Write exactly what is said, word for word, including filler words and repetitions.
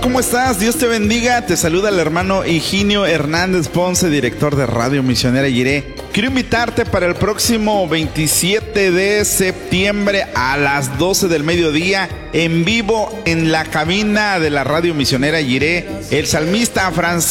¿cómo estás? Dios te bendiga. Te saluda el hermano Higinio Hernández Ponce, director de Radio Misionera Jireh. Quiero invitarte para el próximo veintisiete de septiembre a las doce del mediodía, en vivo en la cabina de la Radio Misionera Jireh, el salmista Francisco